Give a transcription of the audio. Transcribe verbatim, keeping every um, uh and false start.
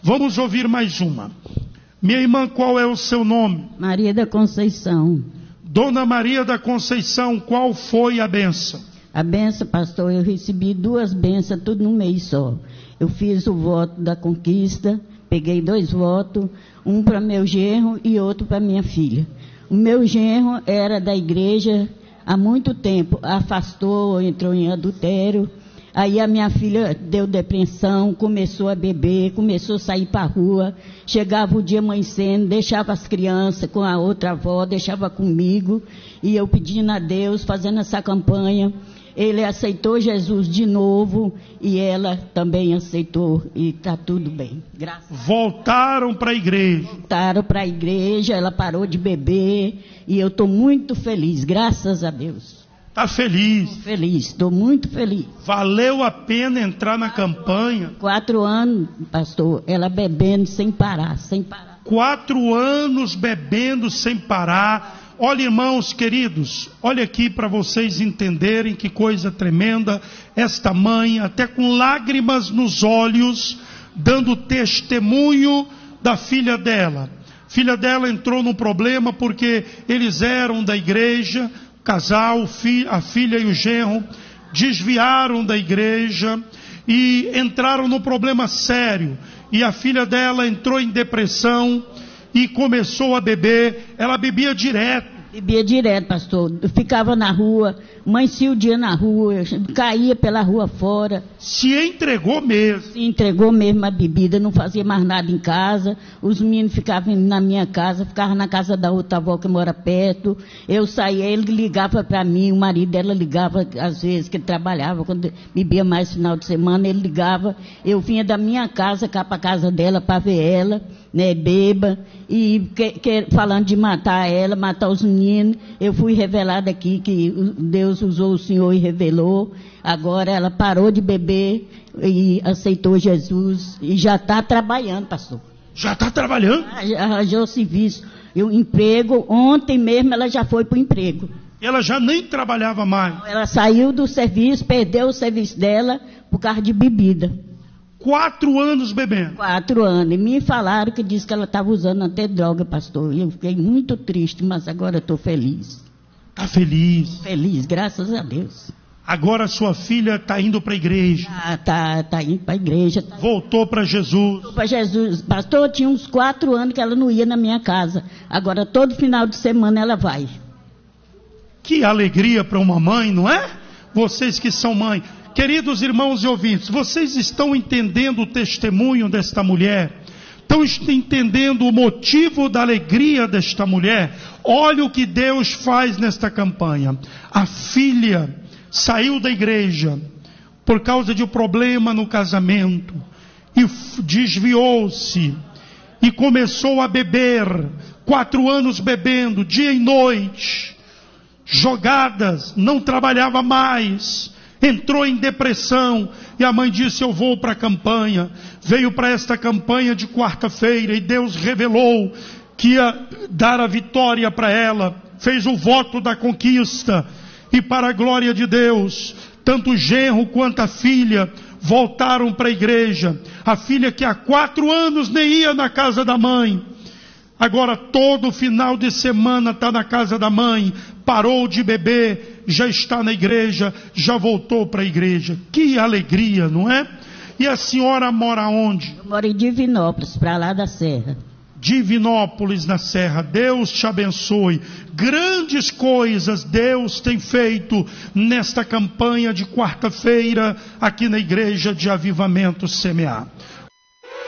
Vamos ouvir mais uma. Minha irmã, qual é o seu nome? Maria da Conceição. Dona Maria da Conceição, qual foi a benção? A benção, pastor, eu recebi duas bênçãos, tudo num mês só. Eu fiz o voto da conquista, peguei dois votos, um para meu genro e outro para minha filha. O meu genro era da igreja há muito tempo, afastou, entrou em adultério. Aí a minha filha deu depressão, começou a beber, começou a sair para a rua. Chegava o dia amanhecendo, deixava as crianças com a outra avó, deixava comigo. E eu pedindo a Deus, fazendo essa campanha. Ele aceitou Jesus de novo e ela também aceitou e está tudo bem. Graças a Deus. Voltaram para a igreja. Voltaram para a igreja, ela parou de beber e eu estou muito feliz, graças a Deus. Está feliz? Estou feliz, estou muito feliz. Valeu a pena entrar na campanha? Quatro anos, pastor, ela bebendo sem parar, sem parar. Quatro anos bebendo sem parar. Olha, irmãos queridos, olha aqui para vocês entenderem que coisa tremenda. Esta mãe, até com lágrimas nos olhos, dando testemunho da filha dela. Filha dela entrou num problema porque eles eram da igreja. Casal, a filha e o genro desviaram da igreja e entraram num problema sério. E a filha dela entrou em depressão e começou a beber. Ela bebia direto. Bebia direto, pastor. Eu ficava na rua, amanhecia o dia na rua, caía pela rua fora. Se entregou mesmo. Se entregou mesmo a bebida, não fazia mais nada em casa. Os meninos ficavam na minha casa, ficavam na casa da outra avó que mora perto. Eu saía, ele ligava para mim, o marido dela ligava às vezes, que ele trabalhava, quando bebia mais final de semana, ele ligava. Eu vinha da minha casa cá para a casa dela para ver ela, né, beba, e que, que, falando de matar ela, matar os meninos. Eu fui revelada aqui que Deus usou o Senhor e revelou. Agora ela parou de beber e aceitou Jesus e já está trabalhando, pastor. Já está trabalhando? Arranjou serviço, um emprego. Ontem mesmo ela já foi para o emprego. Ela já nem trabalhava mais? Ela saiu do serviço, perdeu o serviço dela por causa de bebida. Quatro anos bebendo? Quatro anos. E me falaram que disse que ela estava usando até droga, pastor. E eu fiquei muito triste, mas agora estou feliz. Está feliz? Feliz, graças a Deus. Agora sua filha está indo para a igreja? Está tá, tá indo para a igreja. Tá... Voltou para Jesus? Voltou para Jesus. Pastor, tinha uns quatro anos que ela não ia na minha casa. Agora todo final de semana ela vai. Que alegria para uma mãe, não é? Vocês que são mãe. Queridos irmãos e ouvintes, vocês estão entendendo o testemunho desta mulher? Estão entendendo o motivo da alegria desta mulher? Olha o que Deus faz nesta campanha. A filha saiu da igreja por causa de um problema no casamento e desviou-se e começou a beber. Quatro anos bebendo, dia e noite, jogadas, não trabalhava mais. Entrou em depressão e a mãe disse: eu vou para a campanha. Veio para esta campanha de quarta-feira e Deus revelou que ia dar a vitória para ela. Fez o voto da conquista e, para a glória de Deus, tanto o genro quanto a filha voltaram para a igreja. A filha que há quatro anos nem ia na casa da mãe, agora todo final de semana está na casa da mãe. Parou de beber, já está na igreja, já voltou para a igreja. Que alegria, não é? E a senhora mora onde? Eu moro em Divinópolis, para lá da Serra. Divinópolis, na Serra. Deus te abençoe. Grandes coisas Deus tem feito nesta campanha de quarta-feira aqui na igreja de Avivamento Semear.